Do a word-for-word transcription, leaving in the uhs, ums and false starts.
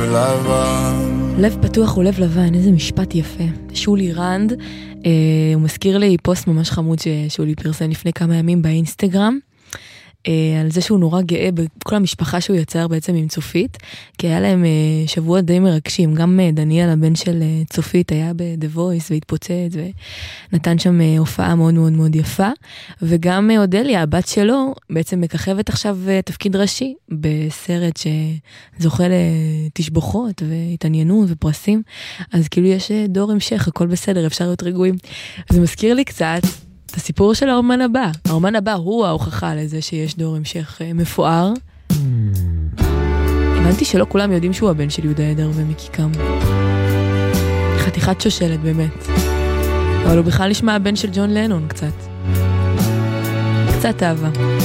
לבן. לב פתוח הוא לב לבן, איזה משפט יפה. שולי רנד, אה, הוא מזכיר לי פוסט ממש חמוד ששולי פרסם לפני כמה ימים באינסטגרם, אה, על זה שהוא נורא גאה בכל המשפחה שהוא יצר בעצם עם צופית, כי היה להם אה, שבוע די מרגשים, גם אה, דניאל הבן של אה, צופית היה ב-The Voice והתפוצץ ונתן שם אה, הופעה מאוד מאוד מאוד יפה, וגם אה, אודליה, הבת שלו, בעצם מככבת עכשיו אה, תפקיד ראשי בסרט שזוכה לתשבוכות והתעניינות ופרסים, אז כאילו יש אה, דור המשך, הכל בסדר, אפשר להיות רגועים. זה מזכיר לי קצת את הסיפור של האומן הבא. האומן הבא הוא ההוכחה לזה שיש דור המשך מפואר. הבנתי שלא כולם יודעים שהוא הבן של יהודה עדר ומיקי קם. חתיכת שושלת באמת. אבל הוא בכלל נשמע הבן של ג'ון לנון קצת. קצת אהבה.